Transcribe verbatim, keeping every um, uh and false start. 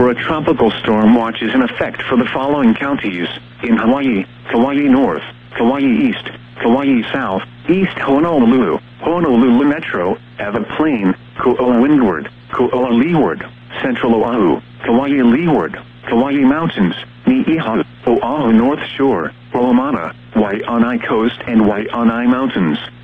for a tropical storm watch is in effect for the following counties in Hawaii: Kauai North, Kauai East, Kauai South, East Honolulu, Honolulu Metro, Ava Plain, Ko'ola Windward, Ko'ola Leeward, Central Oahu, Kauai Leeward, Kauai Mountains, Niihau, Oahu North Shore, Olomana, Waianae Coast and Waianae Mountains.